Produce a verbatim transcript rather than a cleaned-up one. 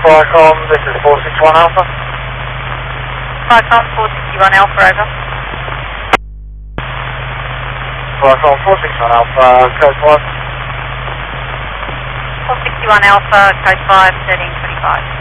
Flycom, this is four six one Alpha. Flycom four sixty-one Alpha, over. Flycom four six one Alpha, code five. four sixty-one Alpha, code five, thirteen twenty-five.